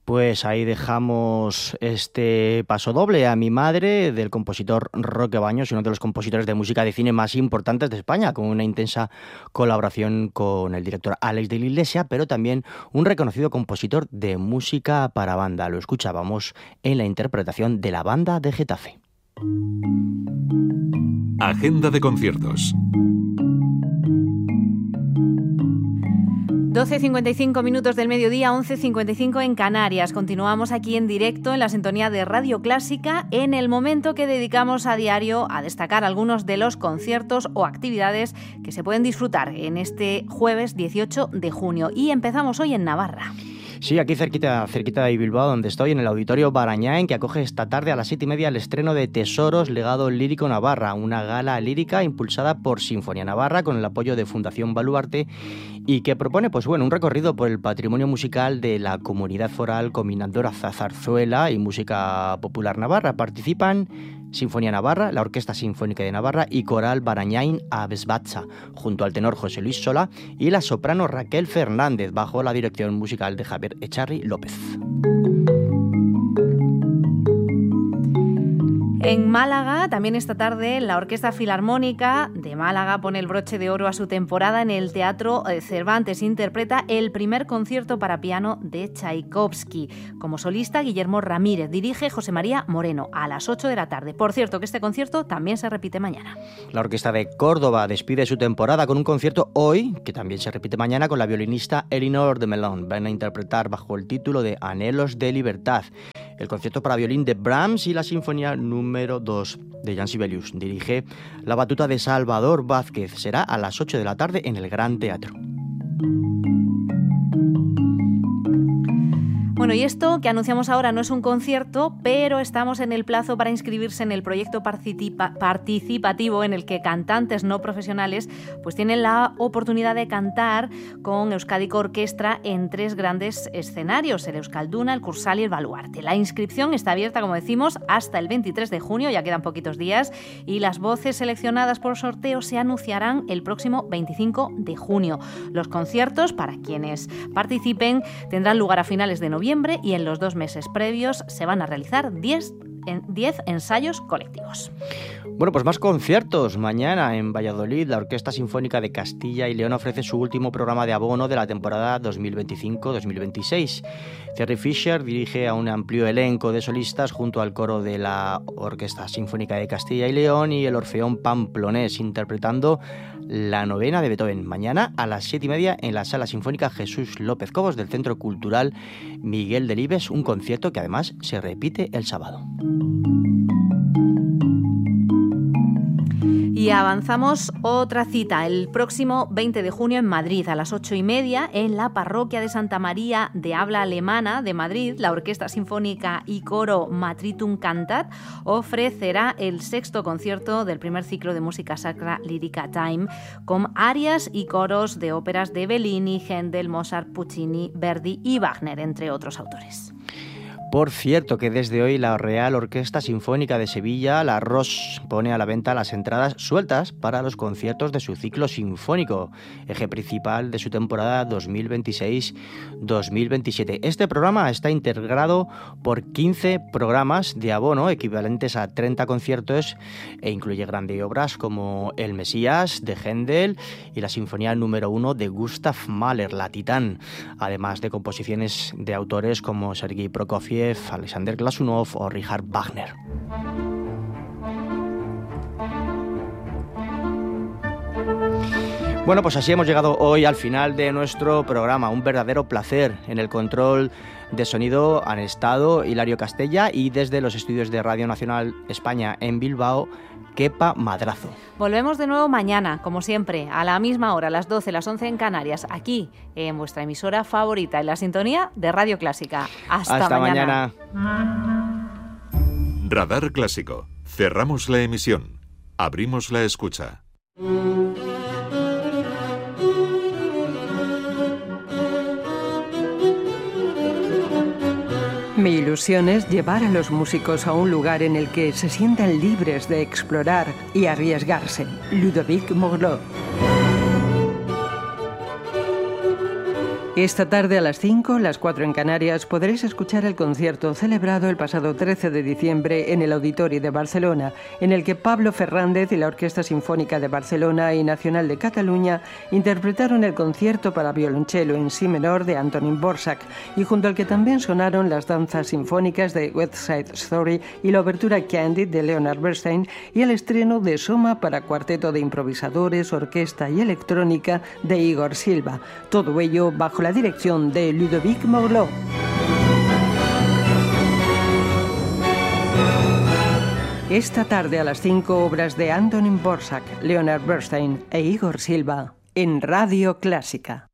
Pues ahí dejamos este paso doble a mi madre del compositor Roque Baños, uno de los compositores de música de cine más importantes de España, con una intensa colaboración con el director Àlex de la Iglesia, pero también un reconocido compositor de música para banda. Lo escuchábamos en la interpretación de la Banda de Getafe. Agenda de conciertos. 12:55 minutos del mediodía, 11:55 en Canarias. Continuamos aquí en directo en la sintonía de Radio Clásica en el momento que dedicamos a diario a destacar algunos de los conciertos o actividades que se pueden disfrutar en este jueves 18 de junio. Y empezamos hoy en Navarra. Sí, aquí cerquita de Bilbao, donde estoy, en el Auditorio Barañáin, que acoge esta tarde a las 7:30 el estreno de Tesoros, Legado Lírico Navarra, una gala lírica impulsada por Sinfonía Navarra con el apoyo de Fundación Baluarte y que propone un recorrido por el patrimonio musical de la comunidad foral combinando zarzuela y música popular navarra. Participan Sinfonía Navarra, la Orquesta Sinfónica de Navarra y Coral Barañáin Abesbatza, junto al tenor José Luis Sola y la soprano Raquel Fernández, bajo la dirección musical de Javier Echarri López. En Málaga, también esta tarde, la Orquesta Filarmónica de Málaga pone el broche de oro a su temporada en el Teatro Cervantes. Interpreta el primer concierto para piano de Tchaikovsky. Como solista, Guillermo Ramírez. Dirige José María Moreno a las 8 de la tarde. Por cierto, que este concierto también se repite mañana. La Orquesta de Córdoba despide su temporada con un concierto hoy, que también se repite mañana, con la violinista Elinor de Melón. Van a interpretar bajo el título de Anhelos de Libertad el concierto para violín de Brahms y la Sinfonía número 2 de Jan Sibelius. Dirige la batuta de Salvador Vázquez. Será a las 8 de la tarde en el Gran Teatro. Bueno, y esto que anunciamos ahora no es un concierto, pero estamos en el plazo para inscribirse en el proyecto participativo en el que cantantes no profesionales pues tienen la oportunidad de cantar con Euskadiko Orkestra en 3 grandes escenarios, el Euskalduna, el Kursaal y el Baluarte. La inscripción está abierta, como decimos, hasta el 23 de junio, ya quedan poquitos días, y las voces seleccionadas por sorteo se anunciarán el próximo 25 de junio. Los conciertos, para quienes participen, tendrán lugar a finales de noviembre y en los 2 meses previos se van a realizar 10 ensayos colectivos. Bueno, pues más conciertos. Mañana en Valladolid, la Orquesta Sinfónica de Castilla y León ofrece su último programa de abono de la temporada 2025-2026. Thierry Fischer dirige a un amplio elenco de solistas junto al coro de la Orquesta Sinfónica de Castilla y León y el Orfeón Pamplonés, interpretando la novena de Beethoven. Mañana a las 7:30 en la Sala Sinfónica Jesús López Cobos del Centro Cultural Miguel Delibes, un concierto que además se repite el sábado. Y avanzamos otra cita, el próximo 20 de junio en Madrid, a las 8:30, en la parroquia de Santa María de habla alemana de Madrid. La Orquesta Sinfónica y Coro Matritum Cantat ofrecerá el 6º concierto del primer ciclo de música sacra lírica Time, con arias y coros de óperas de Bellini, Händel, Mozart, Puccini, Verdi y Wagner, entre otros autores. Por cierto, que desde hoy la Real Orquesta Sinfónica de Sevilla, la ROS, pone a la venta las entradas sueltas para los conciertos de su ciclo sinfónico, eje principal de su temporada 2026-2027. Este programa está integrado por 15 programas de abono, equivalentes a 30 conciertos, e incluye grandes obras como El Mesías de Händel y la Sinfonía número 1 de Gustav Mahler, La Titán, además de composiciones de autores como Sergei Prokofiev, Alexander Glasunov o Richard Wagner. Bueno, pues así hemos llegado hoy al final de nuestro programa. Un verdadero placer. En el control de sonido han estado Hilario Castella y desde los estudios de Radio Nacional España en Bilbao, Kepa Madrazo. Volvemos de nuevo mañana, como siempre, a la misma hora, a las 12, las 11 en Canarias, aquí en vuestra emisora favorita, en la sintonía de Radio Clásica. Hasta mañana. Radar Clásico. Cerramos la emisión. Abrimos la escucha. Mi ilusión es llevar a los músicos a un lugar en el que se sientan libres de explorar y arriesgarse. Ludovic Morlot. Esta tarde a las 5, las 4 en Canarias, podréis escuchar el concierto celebrado el pasado 13 de diciembre en el Auditori de Barcelona, en el que Pablo Fernández y la Orquesta Sinfónica de Barcelona y Nacional de Cataluña interpretaron el concierto para violonchelo en si menor de Antonín Dvořák, y junto al que también sonaron las danzas sinfónicas de West Side Story y la obertura Candid de Leonard Bernstein, y el estreno de Soma para cuarteto de improvisadores, orquesta y electrónica de Igor Silva. Todo ello bajo la dirección de Ludovic Morlot. Esta tarde a las 5, obras de Antonín Dvořák, Leonard Bernstein e Igor Silva en Radio Clásica.